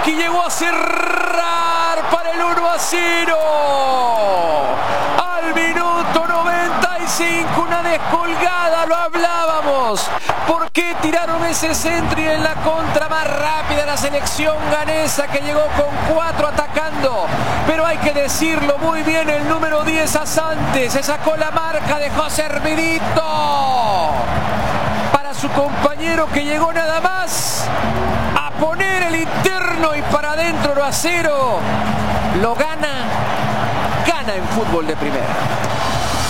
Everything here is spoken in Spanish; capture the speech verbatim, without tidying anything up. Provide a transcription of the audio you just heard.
Chucky llegó a cerrar para el uno a cero. Al minuto noventa y cinco, una descolgada, lo hablábamos. ¿Por qué tiraron ese centro y en la contra más rápida la selección ganesa que llegó con cuatro atacando? Pero hay que decirlo muy bien, el número diez Asante se sacó la marca, dejó servidito para su compañero que llegó nada más a poner el interno y para adentro lo a cero. Lo gana, gana en fútbol de primera.